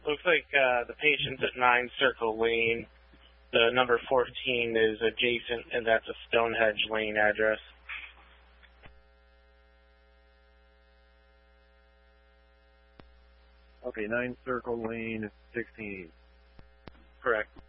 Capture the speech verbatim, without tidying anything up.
Looks like uh, the patient's at nine Circle Lane. The number fourteen is adjacent, and that's a Stonehenge Lane address. Okay, nine Circle Lane, sixteen. Correct.